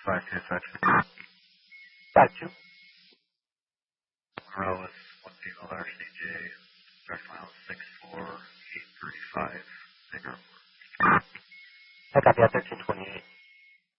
5252. 52. Morales, 1 female RCJ, start mile 64835, bigger. I copy that 1328.